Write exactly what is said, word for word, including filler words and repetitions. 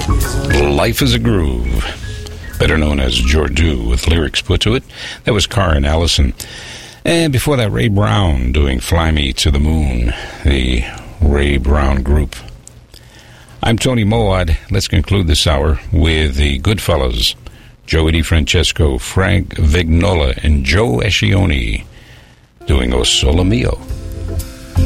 Life is a Groove, better known as Jordu, with lyrics put to it. That was Karen Allison. And before that, Ray Brown doing Fly Me to the Moon, the Ray Brown Group. I'm Tony Moad. Let's conclude this hour with the Goodfellas, Joey DiFrancesco, Frank Vignola, and Joe Escioni doing O Sole Mio.